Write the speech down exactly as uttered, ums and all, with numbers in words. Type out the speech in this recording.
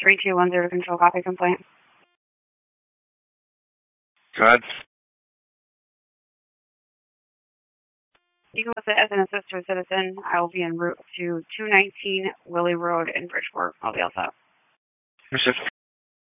three two one zero control, copy complaint. Go ahead. You can list it as an assist to a citizen. I will be en route to two nineteen Willie Road in Bridgeport. I'll be all set. Mister